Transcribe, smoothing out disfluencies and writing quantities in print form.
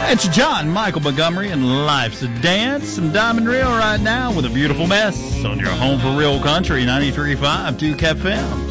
It's John Michael Montgomery and Life's a Dance and Diamond Rio right now with a beautiful mess on your home for real country 93.5 Duke FM.